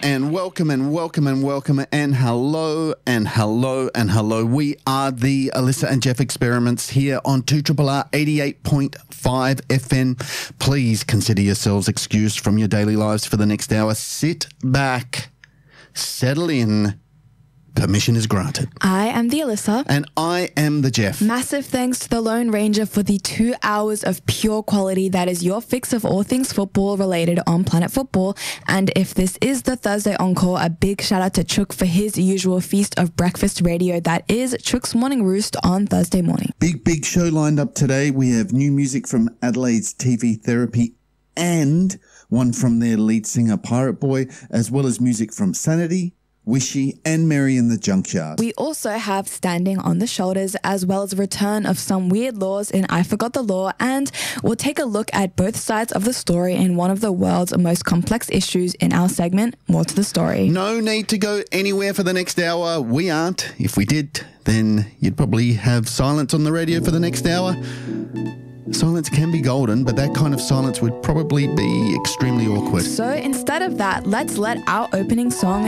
and welcome and welcome and welcome and hello and hello and hello. We are the Alyssa and Jeff Experiments here on 2RRR 88.5 FM. Please consider yourselves excused from your daily lives for the next hour. Sit back, settle in. Permission is granted. I am the Alyssa. And I am the Jeff. Massive thanks to the Lone Ranger for the 2 hours of pure quality that is your fix of all things football related on Planet Football. And if this is the Thursday Encore, a big shout out to Chook for his usual feast of breakfast radio that is Chook's Morning Roost on Thursday morning. Big show lined up today. We have new music from Adelaide's TV Therapy and one from their lead singer Pirate Boy, as well as music from Sanity, Wishy and Mary in the Junkyard. We also have Standing on the Shoulders, as well as a return of some weird laws in I Forgot the Law, and we'll take a look at both sides of the story in one of the world's most complex issues in our segment, More to the Story. No need to go anywhere for the next hour. We aren't. If we did, then you'd probably have silence on the radio for the next hour. Silence can be golden, but that kind of silence would probably be extremely awkward. So instead of that, let's let our opening song